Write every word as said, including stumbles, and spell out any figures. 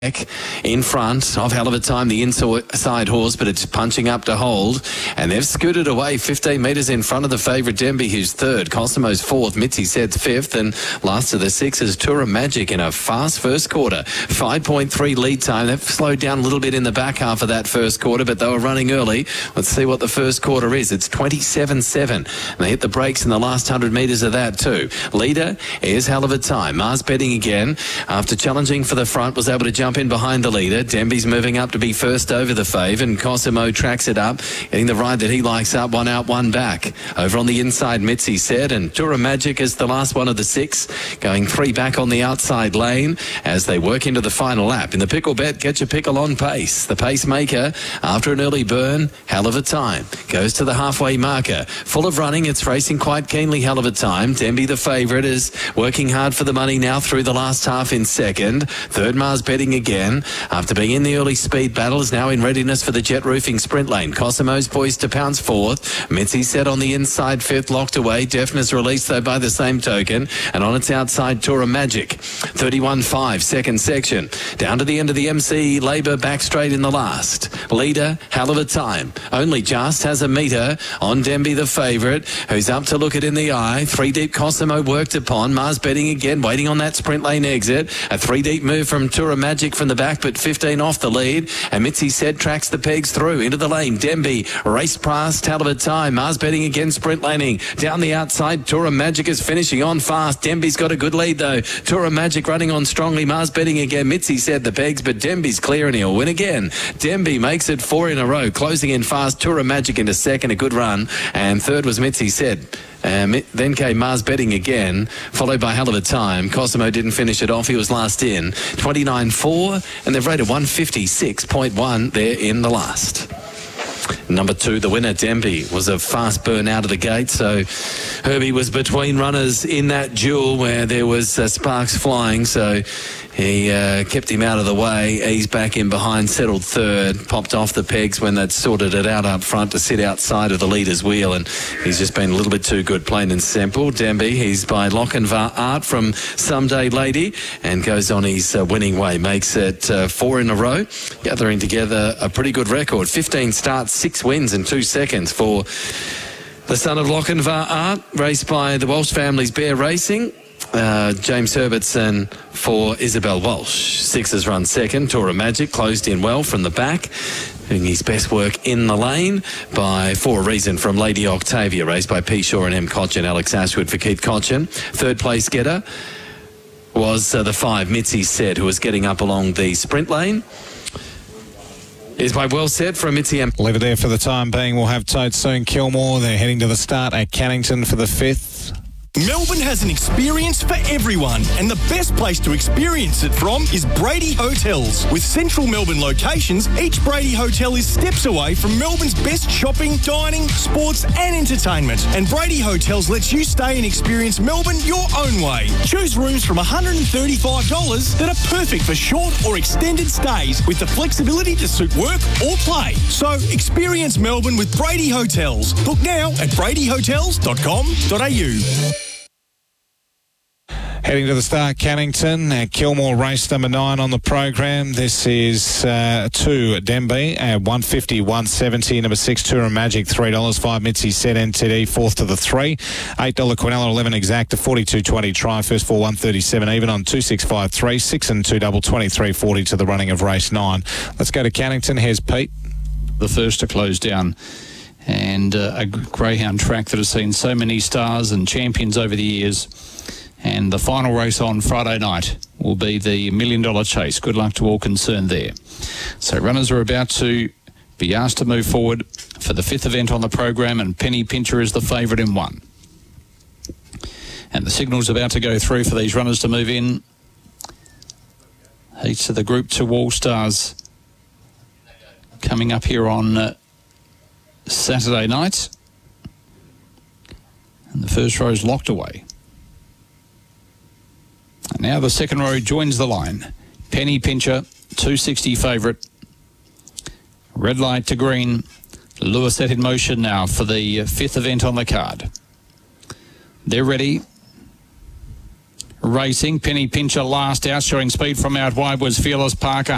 in front of Hell of a Time, the inside horse, but it's punching up to hold, and they've scooted away fifteen metres in front of the favourite Demby, who's third. Cosimo's fourth, Mitzi Said's fifth, and last of the six is Tour of Magic in a fast first quarter. five point three lead time. They've slowed down a little bit in the back half of that first quarter, but they were running early. Let's see what the first quarter is. It's twenty-seven seven. They hit the brakes in the last one hundred metres of that too. Leader is Hell of a Time. Mars betting again. After challenging for the front, was able to jump in behind the leader. Demby's moving up to be first over the fave, and Cosimo tracks it up, getting the ride that he likes up, one out, one back. Over on the inside, Mitzi Said, and Tour of Magic is the last one of the six, going three back on the outside lane as they work into the final lap. In the pickle bet, get your pickle on pace. The pacemaker, after an early burn, Hell of a Time, goes to the halfway marker. Full of running, it's racing quite keenly, Hell of a Time. Demby, the favourite, is working hard for the money now through the last half in second. Third, Mars betting again. After being in the early speed battle, is now in readiness for the jet roofing sprint lane. Cosimo's poised to pounce fourth. Mitzi Said on the inside fifth, locked away. Deafness released though by the same token. And on its outside, Tour of Magic. thirty-one five, second section. Down to the end of the M C Labour, back straight in the last. Leader, Hell of a Time. Only just has a metre on Demby, the favourite, who's up to look it in the eye. Three deep Cosimo worked upon. Mars betting again, waiting on that sprint lane exit. A three deep move from Tour of Magic from the back, but fifteen off the lead, and Mitzi Said tracks the pegs through into the lane. Demby raced past Hell of a Time. Mars betting again, sprint laning down the outside. Tour of Magic is finishing on fast. Demby's got a good lead though. Tour of Magic running on strongly. Mars betting again. Mitzi Said the pegs, but Demby's clear and he'll win again. Demby makes it four in a row, closing in fast. Tour of Magic into second, a good run, and third was Mitzi Said. Um, then came Mars betting again, followed by Hell of a Time. Cosimo didn't finish it off. He was last in. twenty-nine four, and they've rated one fifty-six point one there in the last. Number two, the winner, Demby, was a fast burn out of the gate, so Herbie was between runners in that duel where there was uh, sparks flying, so he uh, kept him out of the way. He's back in behind, settled third, popped off the pegs when they'd sorted it out up front to sit outside of the leader's wheel, and he's just been a little bit too good, plain and simple. Demby, he's by Lochinvar Art from Someday Lady, and goes on his uh, winning way, makes it uh, four in a row, gathering together a pretty good record. fifteen starts, six wins in two seconds for the son of Lochinvar Art, raced by the Walsh family's Bear Racing. Uh, James Herbertson for Isabel Walsh. Sixes run second. Tour of Magic closed in well from the back, doing his best work in the lane by For a Reason from Lady Octavia, raced by P. Shaw and M. Cochin. Alex Ashwood for Keith Cochin. Third place getter was uh, the five, Mitzi Said, who was getting up along the sprint lane. Is by Well Set from Mitzi M. Leave it there for the time being. We'll have Toad soon. Kilmore, they're heading to the start at Cannington for the fifth. Melbourne has an experience for everyone, and the best place to experience it from is Brady Hotels. With central Melbourne locations, each Brady Hotel is steps away from Melbourne's best shopping, dining, sports and entertainment. And Brady Hotels lets you stay and experience Melbourne your own way. Choose rooms from one hundred thirty-five dollars that are perfect for short or extended stays with the flexibility to suit work or play. So experience Melbourne with Brady Hotels. Book now at brady hotels dot com dot a u. Heading to the start, Cannington. Uh, Kilmore race number nine on the program. This is uh, two, Demby, at one fifty, one seventy. Number six, Tour of Magic, three dollars. Five, Mitzi Said, N T D, fourth to the three. eight dollars Quinella, eleven exact to forty-two twenty. Try first for one thirty-seven even on two six five three. six and two double, twenty-three forty to the running of race nine. Let's go to Cannington. Here's Pete. The first to close down. And uh, a greyhound track that has seen so many stars and champions over the years. And the final race on Friday night will be the Million Dollar Chase. Good luck to all concerned there. So runners are about to be asked to move forward for the fifth event on the program, and Penny Pincher is the favourite in one. And the signal's about to go through for these runners to move in. Heats of the Group two All Stars coming up here on uh, Saturday night. And the first row is locked away. Now the second row joins the line. Penny Pincher, two sixty favourite. Red light to green. Lewis set in motion now for the fifth event on the card. They're ready. Racing. Penny Pincher last out, showing speed from out wide was Fearless Parker.